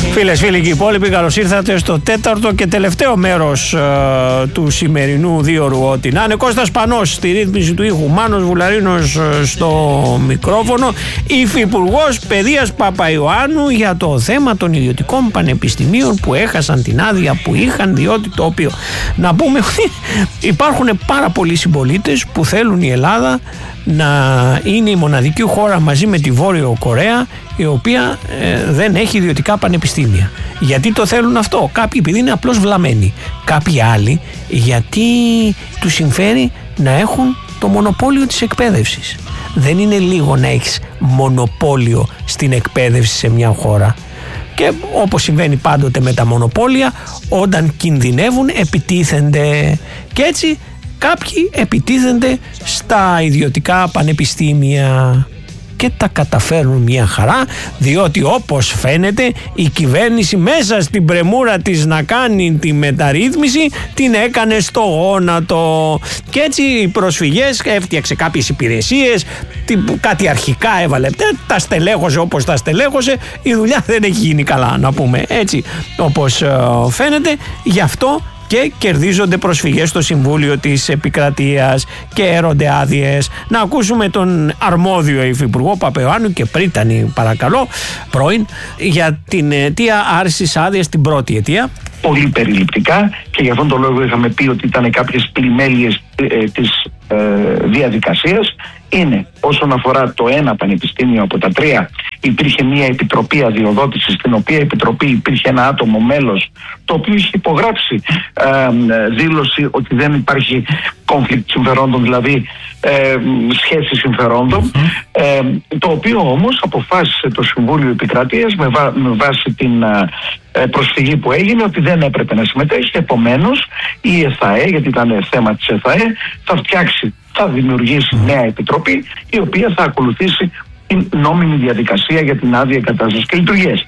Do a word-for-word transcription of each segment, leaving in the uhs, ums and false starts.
Φίλες, φίλοι και υπόλοιποι, καλώς ήρθατε στο τέταρτο και τελευταίο μέρος ε, του σημερινού δίωρου. Ό,τι να είναι. Κώστας Πανός στη ρύθμιση του ήχου, Μάνος Βουλαρίνος ε, στο μικρόφωνο, Υφυπουργός Παιδείας Παπαϊωάννου για το θέμα των ιδιωτικών πανεπιστημίων που έχασαν την άδεια που είχαν, διότι το οποίο, να πούμε ότι υπάρχουν πάρα πολλοί συμπολίτες που θέλουν η Ελλάδα να είναι η μοναδική χώρα μαζί με τη Βόρειο Κορέα η οποία ε, δεν έχει ιδιωτικά πανεπιστήμια. Γιατί το θέλουν αυτό? Κάποιοι επειδή είναι απλώς βλαμμένοι, κάποιοι άλλοι γιατί τους συμφέρει να έχουν το μονοπόλιο της εκπαίδευσης. Δεν είναι λίγο να έχεις μονοπόλιο στην εκπαίδευση σε μια χώρα. Και όπως συμβαίνει πάντοτε με τα μονοπόλια, όταν κινδυνεύουν επιτίθενται. Και έτσι κάποιοι επιτίθενται στα ιδιωτικά πανεπιστήμια και τα καταφέρνουν μια χαρά, διότι όπως φαίνεται η κυβέρνηση μέσα στην πρεμούρα της να κάνει τη μεταρρύθμιση την έκανε στο γόνατο. Και έτσι οι προσφυγές έφτιαξε κάποιες υπηρεσίες, κάτι αρχικά έβαλε, τα στελέχωσε όπως τα στελέχωσε, η δουλειά δεν έχει γίνει καλά, να πούμε έτσι όπως φαίνεται. Γι' αυτό και κερδίζονται προσφυγές στο Συμβούλιο της Επικρατείας και έρονται άδειες. Να ακούσουμε τον αρμόδιο Υφυπουργό Παπαϊωάννου και Πρίτανη, παρακαλώ, πρώην, για την αιτία άρσης άδειας, την πρώτη αιτία. Πολύ περιληπτικά, και για αυτόν τον λόγο είχαμε πει ότι ήταν κάποιες πλημέλειες ε, της ε, διαδικασίας. Είναι όσον αφορά το ένα πανεπιστήμιο από τα τρία, υπήρχε μια επιτροπή αδειοδότησης, στην οποία επιτροπή υπήρχε ένα άτομο μέλος το οποίο είχε υπογράψει ε, δήλωση ότι δεν υπάρχει conflict συμφερόντων, δηλαδή ε, σχέση συμφερόντων, ε, το οποίο όμως αποφάσισε το Συμβούλιο Επικρατείας με, βά, με βάση την ε, προσφυγή που έγινε ότι δεν έπρεπε να συμμετέχει. Επομένως η ΕΘΑΕ, γιατί ήταν θέμα της ΕΘΑΕ, θα φτιάξει, θα δημιουργήσει νέα επιτροπή η οποία θα ακολουθήσει την νόμιμη διαδικασία για την άδεια εγκατάστασης και λειτουργίας.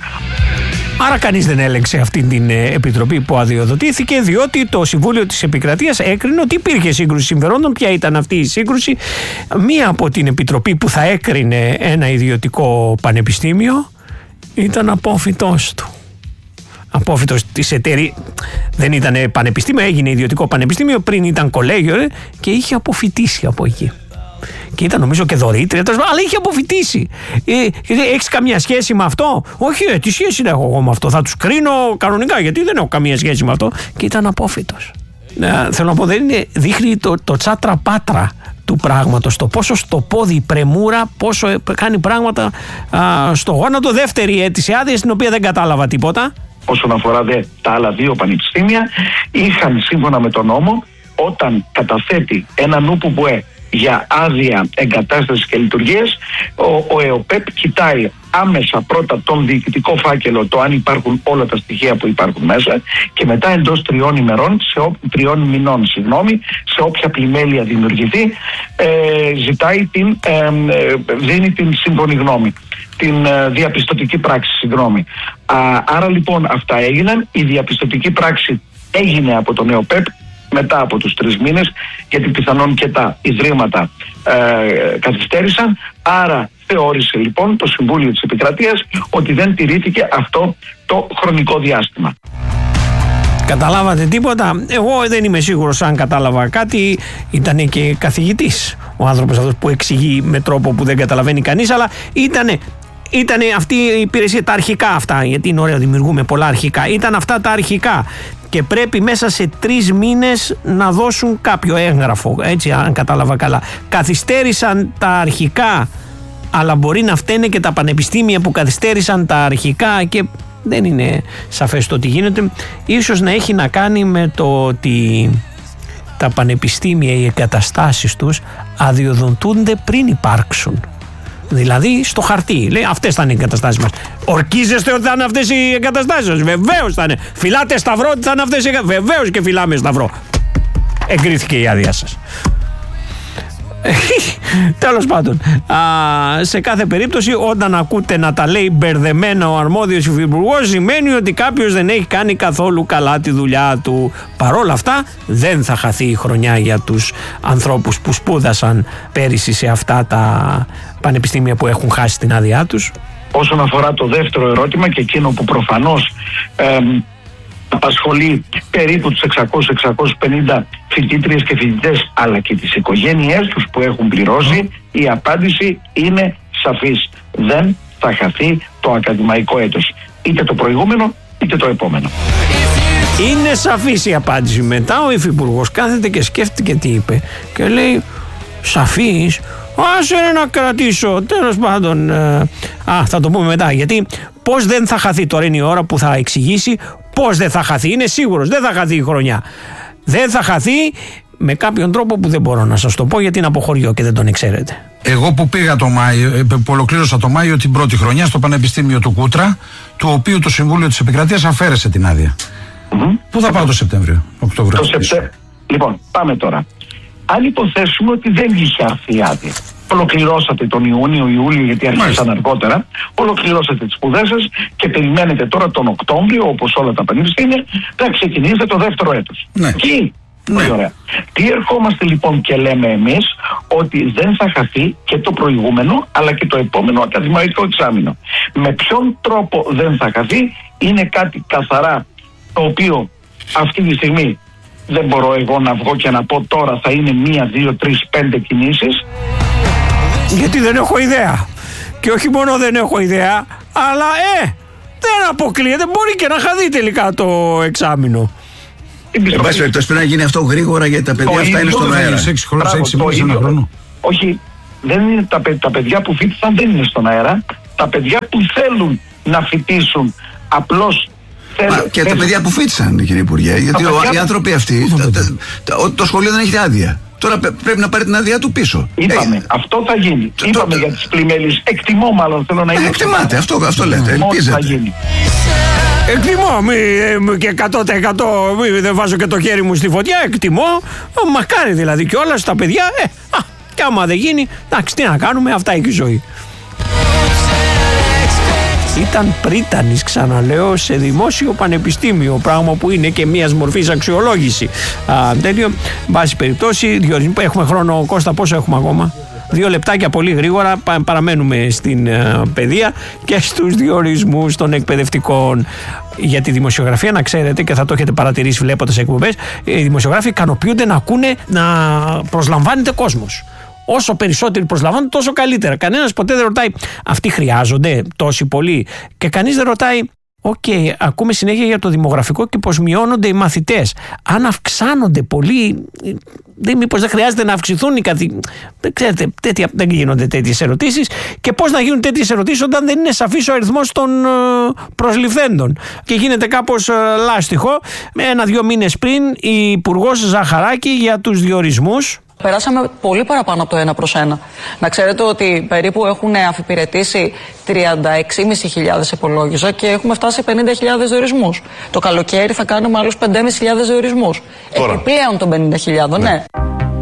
Άρα κανείς δεν έλεγξε αυτή την επιτροπή που αδειοδοτήθηκε, διότι το Συμβούλιο της Επικρατείας έκρινε ότι υπήρχε σύγκρουση συμφερόντων. Ποια ήταν αυτή η σύγκρουση? Μία από την επιτροπή που θα έκρινε ένα ιδιωτικό πανεπιστήμιο ήταν απόφοιτός του. Απόφοιτος της εταιρείας, δεν ήταν πανεπιστήμιο, έγινε ιδιωτικό πανεπιστήμιο, πριν ήταν κολέγιο και είχε αποφοιτήσει από εκεί. Και ήταν νομίζω και δωρήτρια, αλλά είχε αποφοιτήσει. Ε, έχεις καμία σχέση με αυτό? Όχι, ε, τι σχέση έχω εγώ με αυτό? Θα τους κρίνω κανονικά, γιατί δεν έχω καμία σχέση με αυτό. Και ήταν απόφοιτος. Ε, θέλω να πω, δεν είναι, δείχνει το, το τσάτρα πάτρα του πράγματος, το πόσο στο πόδι η πρεμούρα, πόσο κάνει πράγματα α, στο γόνατο. Δεύτερη αίτηση άδεια, στην οποία δεν κατάλαβα τίποτα. Όσον αφορά δε τα άλλα δύο πανεπιστήμια, είχαν σύμφωνα με τον νόμο, όταν καταθέτει ένα νουπουμπουέ για άδεια εγκατάστασης και λειτουργίας, ο, ο ΕΟΠΕΠ κοιτάει άμεσα πρώτα τον διοικητικό φάκελο, το αν υπάρχουν όλα τα στοιχεία που υπάρχουν μέσα, και μετά εντός τριών ημερών, σε ό, τριών μηνών, συγγνώμη, σε όποια πλημέλεια δημιουργηθεί, ε, ζητάει την, ε, δίνει την σύμφωνη γνώμη, την ε, διαπιστωτική πράξη, συγγνώμη. Α, άρα λοιπόν αυτά έγιναν, η διαπιστωτική πράξη έγινε από τον ΕΟΠΕΠ μετά από τους τρεις μήνες, γιατί πιθανόν και τα ιδρύματα ε, καθυστέρησαν. Άρα θεώρησε λοιπόν το Συμβούλιο της Επικρατείας ότι δεν τηρήθηκε αυτό το χρονικό διάστημα. Καταλάβατε τίποτα? Εγώ δεν είμαι σίγουρος αν κατάλαβα κάτι. Ήταν και καθηγητής ο άνθρωπος αυτός που εξηγεί με τρόπο που δεν καταλαβαίνει κανείς, αλλά ήτανε Ήτανε αυτή η υπηρεσία, τα αρχικά αυτά, γιατί είναι ωραία, δημιουργούμε πολλά αρχικά. Ήταν αυτά τα αρχικά και πρέπει μέσα σε τρεις μήνες να δώσουν κάποιο έγγραφο, έτσι, αν κατάλαβα καλά. Καθυστέρησαν τα αρχικά, αλλά μπορεί να φταίνε και τα πανεπιστήμια που καθυστέρησαν τα αρχικά και δεν είναι σαφές το τι γίνεται. Ίσως να έχει να κάνει με το ότι τα πανεπιστήμια, οι εγκαταστάσεις τους αδειοδοτούνται πριν υπάρξουν. Δηλαδή στο χαρτί. Λέει αυτές θα είναι οι εγκαταστάσεις μας. Ορκίζεστε ότι θα είναι αυτές οι εγκαταστάσεις σας? Βεβαίως θα είναι. Φυλάτε σταυρό ότι θα είναι αυτές οι εγκαταστάσεις? Βεβαίως και φυλάμε σταυρό. Εγκρίθηκε η άδεια σας. Τέλος πάντων, α, σε κάθε περίπτωση, όταν ακούτε να τα λέει μπερδεμένα ο αρμόδιος υφυπουργός, σημαίνει ότι κάποιος δεν έχει κάνει καθόλου καλά τη δουλειά του. Παρόλα αυτά, δεν θα χαθεί η χρονιά για τους ανθρώπους που σπούδασαν πέρυσι σε αυτά τα πανεπιστήμια που έχουν χάσει την άδειά τους. όσον αφορά το δεύτερο ερώτημα και εκείνο που προφανώς ε, απασχολεί περίπου τους εξακόσιους με εξακόσιους πενήντα φοιτήτριες και φοιτητές αλλά και τις οικογένειές τους που έχουν πληρώσει, η απάντηση είναι σαφής. Δεν θα χαθεί το ακαδημαϊκό έτος. Είτε το προηγούμενο είτε το επόμενο. Είναι σαφής η απάντηση. Μετά ο υφυπουργός κάθεται και σκέφτηκε τι είπε και λέει σαφής, άσε να κρατήσω, τέλος πάντων. ε, Α, θα το πούμε μετά, γιατί πώς δεν θα χαθεί, τώρα είναι η ώρα που θα εξηγήσει πώς δεν θα χαθεί. Είναι σίγουρος, δεν θα χαθεί η χρονιά. Δεν θα χαθεί με κάποιον τρόπο που δεν μπορώ να σας το πω γιατί είναι από χωριό και δεν τον ξέρετε. Εγώ που πήγα το Μάιο, που ολοκλήρωσα το Μάιο την πρώτη χρονιά στο Πανεπιστήμιο του Κούτρα, του οποίου το Συμβούλιο της Επικρατείας αφαίρεσε την άδεια. Mm-hmm. Πού θα πάω το Σεπτέμβριο, Οκτώβριο? Το Σεπτέ... Λοιπόν, πάμε τώρα. Αν υποθέσουμε ότι δεν είχε έρθει η άδεια, ολοκληρώσατε τον Ιούνιο, Ιούλιο, γιατί άρχισαν αργότερα, ολοκληρώσατε τις σπουδές σας και περιμένετε τώρα τον Οκτώβριο, όπως όλα τα πανεπιστήμια, να ξεκινήσετε το δεύτερο έτος. Ναι. Και πολύ ναι. ωραία. Τι ερχόμαστε λοιπόν και λέμε εμείς, ότι δεν θα χαθεί και το προηγούμενο, αλλά και το επόμενο ακαδημαϊκό εξάμηνο. Με ποιον τρόπο δεν θα χαθεί, είναι κάτι καθαρά, το οποίο αυτή τη στιγμή δεν μπορώ εγώ να βγω και να πω τώρα θα είναι μία, δύο, τρεις, πέντε κινήσεις. Γιατί δεν έχω ιδέα. Και όχι μόνο δεν έχω ιδέα, αλλά ε, δεν αποκλείεται, μπορεί και να χαθεί τελικά το εξάμηνο. Εν πάση περιπτώσει πρέπει να γίνει αυτό γρήγορα, γιατί τα παιδιά αυτά είναι στον αέρα. Όχι, δεν είναι τα, τα παιδιά που φοιτήσαν δεν είναι στον αέρα. Τα παιδιά που θέλουν να φοιτήσουν απλώς. Μα, και τα παιδιά που φοιτήσαν, κύριε Υπουργέ, γιατί ο, οι άνθρωποι αυτοί, τα, τα, τα, το σχολείο δεν έχει άδεια. Τώρα πρέπει να πάρει την άδειά του πίσω. Είπαμε, ε, αυτό θα γίνει. Το, Είπαμε το, για τις πλημμέλεις. Εκτιμώ μάλλον, θέλω να είναι. Ε, εκτιμάτε, αυτό, αυτό λέτε, ελπίζετε. Θα γίνει. Εκτιμώ, μη, μη, και εκατό τοις εκατό μη, δεν βάζω και το χέρι μου στη φωτιά, εκτιμώ, μακάρι δηλαδή και όλα στα παιδιά, ε, α, και άμα δεν γίνει, εντάξει, τι να κάνουμε, αυτά έχει η ζωή. Ήταν πρίτανης, ξαναλέω, σε δημόσιο πανεπιστήμιο, πράγμα που είναι και μιας μορφής αξιολόγηση. Α, τέτοιο, βάση περιπτώσει, διότι έχουμε χρόνο, Κώστα, πόσο έχουμε ακόμα? Δύο λεπτάκια πολύ γρήγορα, παραμένουμε στην uh, παιδεία και στους διορισμούς των εκπαιδευτικών. Για τη δημοσιογραφία, να ξέρετε, και θα το έχετε παρατηρήσει βλέποντας εκπομπές, οι δημοσιογράφοι ικανοποιούνται να ακούνε να προσλαμβάνεται κόσμος. Όσο περισσότεροι προσλαμβάνουν, τόσο καλύτερα. Κανένας ποτέ δεν ρωτάει αυτοί χρειάζονται τόσοι πολλοί. Και κανείς δεν ρωτάει, οκ, okay, ακούμε συνέχεια για το δημογραφικό και πως μειώνονται οι μαθητές. Αν αυξάνονται πολύ, δεν, μήπως δεν χρειάζεται να αυξηθούν οι καθηγητές? Δεν ξέρετε, τέτοια, δεν γίνονται τέτοιες ερωτήσεις. Και πώς να γίνουν τέτοιες ερωτήσεις όταν δεν είναι σαφής ο αριθμός των προσληφθέντων? Και γίνεται κάπως λάστιχο. Ένα-δύο μήνες πριν, η Υπουργός Ζαχαράκη για τους διορισμούς. Περάσαμε πολύ παραπάνω από το ένα προς ένα. Να ξέρετε ότι περίπου έχουν αφιπηρετήσει τριάντα έξι χιλιάδες πεντακόσιους υπολόγιζα και έχουμε φτάσει σε πενήντα χιλιάδες διορισμούς. Το καλοκαίρι θα κάνουμε άλλους πέντε χιλιάδες πεντακόσιους διορισμούς. Επιπλέον των πενήντα χιλιάδες, ναι. ναι.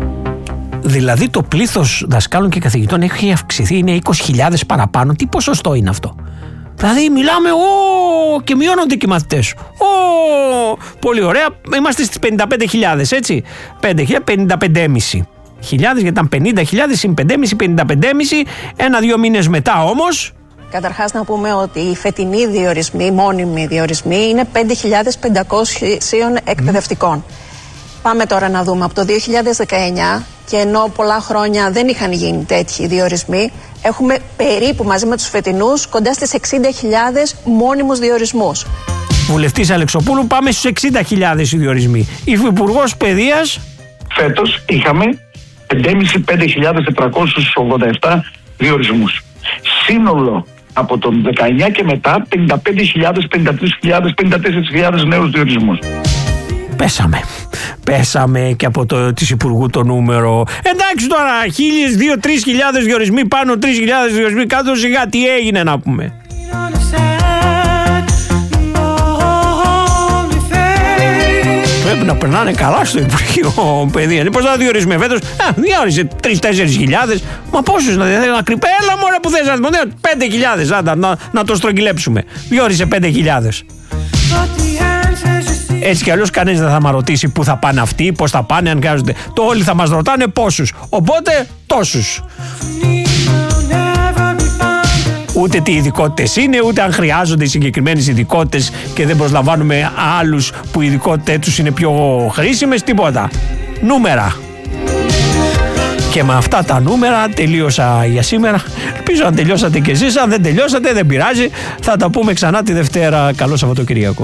Δηλαδή το πλήθος δασκάλων και καθηγητών έχει αυξηθεί, είναι είκοσι χιλιάδες παραπάνω. Τι ποσοστό είναι αυτό? Δηλαδή μιλάμε, ο, και μειώνονται και οι μαθητές. Ο, πολύ ωραία, είμαστε στις πενήντα πέντε χιλιάδες, έτσι. πέντε χιλιάδες, πενήντα πέντε κόμμα πέντε χιλιάδες, γιατί ήταν πενήντα χιλιάδες συν πέντε κόμμα πέντε, πενήντα πέντε κόμμα πέντε. Ένα-δύο μήνες μετά όμως. Καταρχάς να πούμε ότι οι φετινοί διορισμοί, οι μόνιμοι διορισμοί, είναι πέντε χιλιάδες πεντακόσιοι εκπαιδευτικών. Mm. Πάμε τώρα να δούμε από το δύο χιλιάδες δεκαεννιά, και ενώ πολλά χρόνια δεν είχαν γίνει τέτοιοι διορισμοί, έχουμε περίπου μαζί με τους φετινούς κοντά στις εξήντα χιλιάδες μόνιμους διορισμούς. Βουλευτής Αλεξοπούλου, πάμε στους εξήντα χιλιάδες οι διορισμοί. Υφυπουργός Παιδείας. Φέτος είχαμε πέντε χιλιάδες πέντε χιλιάδες τετρακόσιους ογδόντα επτά διορισμούς. Σύνολο από τον δεκαεννιά και μετά πενήντα πέντε χιλιάδες, πενήντα τρεις χιλιάδες, πενήντα τέσσερις χιλιάδες νέους διορισμούς. Πέσαμε. Πέσαμε και από το της Υπουργού το νούμερο. Εντάξει τώρα, χίλιες, δύο, τρεις χιλιάδες διορισμοί πάνω, τρεις χιλιάδες διορισμοί κάτω, σιγά τι έγινε να πούμε. Πρέπει να περνάνε καλά στο Υπουργείο Παιδείας. Πώς θα διορίσουμε φέτος? Α, διόρισε τρεις-τέσσερις χιλιάδες. Μα πόσους να θέλει να κρυπέ? Έλα μωρέ που θες να πούμε. Πέντε χιλιάδες, να, να, να το στρογγυλέψουμε. Διόρισε πέντε χιλιάδες. Έτσι κι αλλιώς κανείς δεν θα μας ρωτήσει πού θα πάνε αυτοί, πώς θα πάνε, αν χρειάζονται. Το όλοι θα μας ρωτάνε πόσους. Οπότε τόσους. ούτε τι ειδικότητες είναι, ούτε αν χρειάζονται οι συγκεκριμένες ειδικότητες και δεν προσλαμβάνουμε άλλους που οι ειδικότητες τους είναι πιο χρήσιμες, τίποτα. Νούμερα. Και με αυτά τα νούμερα τελείωσα για σήμερα. Ελπίζω να τελειώσατε κι εσείς. Αν δεν τελειώσατε, δεν πειράζει. Θα τα πούμε ξανά τη Δευτέρα. Καλό Σαββατοκυριακό.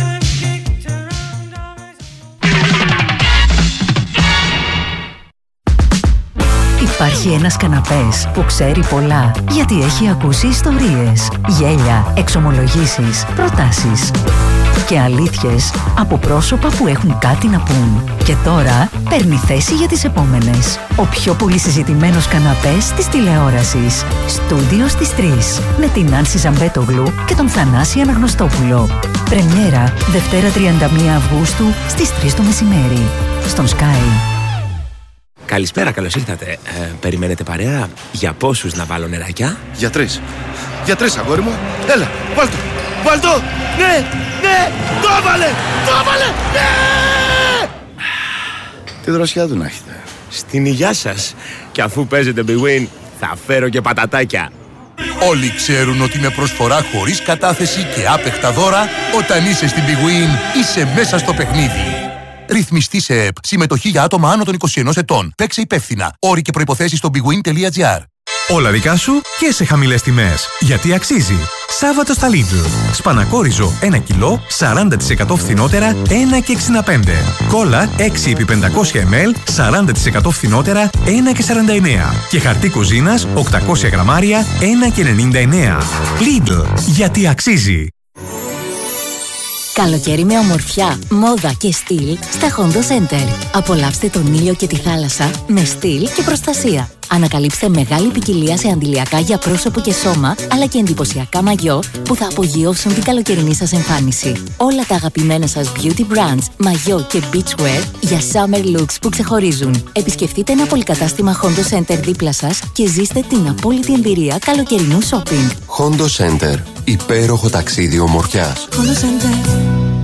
Υπάρχει ένας καναπές που ξέρει πολλά, γιατί έχει ακούσει ιστορίες, γέλια, εξομολογήσεις, προτάσεις και αλήθειες από πρόσωπα που έχουν κάτι να πούν. Και τώρα παίρνει θέση για τις επόμενες. Ο πιο πολύ συζητημένος καναπές της τηλεόρασης. Στούντιο στις τρεις. Με την Νάνση Ζαμπέτογλου και τον Θανάση Αναγνωστόπουλο. Πρεμιέρα Δευτέρα τριάντα μία Αυγούστου στις τρεις το μεσημέρι. Στον Sky. Καλησπέρα, καλώς ήρθατε. Ε, περιμένετε παρέα? Για πόσους να βάλω νεράκια? Για τρεις. Για τρεις, αγόρι μου. Έλα, βάλ' το. Βάλ' το. Ναι, ναι, το έβαλε, το έβαλε, ναι! Τι δροσιά του να έχετε. Στην υγειά σας. Και αφού παίζετε Big Win, θα φέρω και πατατάκια. Όλοι ξέρουν ότι με προσφορά χωρίς κατάθεση και άπεχτα δώρα, όταν είσαι στην Big Win, είσαι μέσα στο παιχνίδι. Ρυθμιστή σε ΕΠ. Συμμετοχή για άτομα άνω των είκοσι ενός ετών. Παίξε υπεύθυνα. Όροι και προϋποθέσεις στο bigwin τελεία gr. Όλα δικά σου και σε χαμηλές τιμές. Γιατί αξίζει. Σάββατο στα Lidl. Σπανακόριζο ένα κιλό, σαράντα τοις εκατό φθηνότερα, ένα και εξήντα πέντε. Κόλλα έξι επί πεντακόσια μιλιλίτρα, σαράντα τοις εκατό φθηνότερα, ένα και σαράντα εννέα. Και χαρτί κουζίνας, οκτακόσια γραμμάρια, ένα και ενενήντα εννέα. Lidl. Γιατί αξίζει. Καλοκαίρι με ομορφιά, μόδα και στυλ στα Hondo Center. Απολαύστε τον ήλιο και τη θάλασσα με στυλ και προστασία. Ανακαλύψτε μεγάλη ποικιλία σε αντιλιακά για πρόσωπο και σώμα, αλλά και εντυπωσιακά μαγιό που θα απογειώσουν την καλοκαιρινή σας εμφάνιση. Όλα τα αγαπημένα σας beauty brands, μαγιό και beachwear για summer looks που ξεχωρίζουν. Επισκεφτείτε ένα πολυκατάστημα Hondo Center δίπλα σας και ζήστε την απόλυτη εμπειρία καλοκαιρινού shopping. Hondo Center. Υπέροχο ταξίδι ομορφιάς. Hondo Center.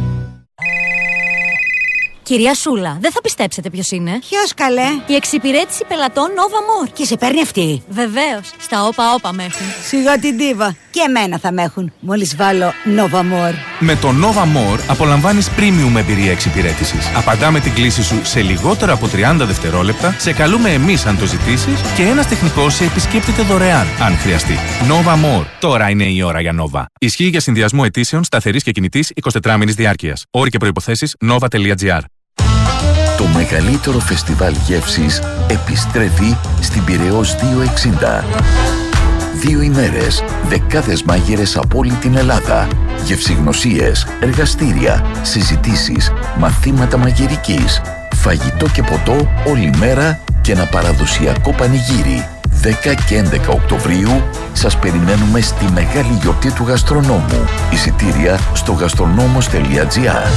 Κυρία Σούλα, δεν θα πιστέψετε ποιος είναι. Ποιος, καλέ? Η εξυπηρέτηση πελατών Nova More. Και σε παίρνει αυτή? Βεβαίως. Στα όπα όπα με έχουν. Σιγά την τίβα. Και εμένα θα με έχουν. Μόλις βάλω Nova More. Με το Nova More απολαμβάνεις premium εμπειρία εξυπηρέτησης. Απαντάμε την κλήση σου σε λιγότερο από τριάντα δευτερόλεπτα, σε καλούμε εμείς αν το ζητήσεις και ένας τεχνικός σε επισκέπτεται δωρεάν αν χρειαστεί. Nova More. Τώρα είναι η ώρα για Nova. Ισχύει για συνδυασμό αιτήσεων σταθερής και κινητής εικοσιτετράμηνης διάρκειας. Όροι και προϋποθέσεις nova τελεία gr. Το μεγαλύτερο φεστιβάλ γεύσης επιστρέφει στην Πειραιώς διακόσια εξήντα. Δύο ημέρες, δεκάδες μάγειρες από όλη την Ελλάδα, γευσηγνωσίες, εργαστήρια, συζητήσεις, μαθήματα μαγειρικής, φαγητό και ποτό όλη μέρα και ένα παραδοσιακό πανηγύρι. δέκα και έντεκα Οκτωβρίου σας περιμένουμε στη μεγάλη γιορτή του γαστρονόμου. Εισιτήρια στο γαστρονόμος τελεία gr.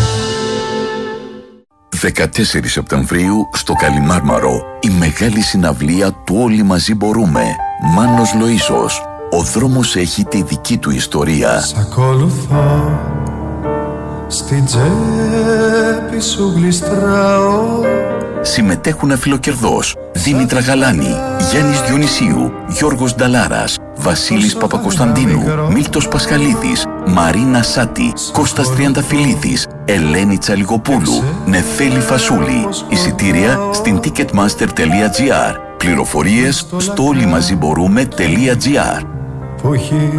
δεκατέσσερις Σεπτεμβρίου στο Καλιμάρμαρο, η μεγάλη συναυλία του Όλοι Μαζί Μπορούμε. Μάνος Λοΐσος. Ο δρόμος έχει τη δική του ιστορία. Σ' ακολουθώ, στην τσέπη σου γλιστράω. Συμμετέχουν Αφιλοκερδός, Δήμητρα Γαλάνη, Γιάννης Διονυσίου, Γιώργος Νταλάρας, Βασίλης Παπακοσταντίνου, Μίλτος Πασχαλίδης, Μαρίνα Σάτη, Κώστας Τριανταφυλλίδης, Ελένη Τσαλιγοπούλου, Νεφέλη Φασούλη. Εισιτήρια στην ticketmaster τελεία gr. Πληροφορίες στο όλιμαζιμπορούμε τελεία gr.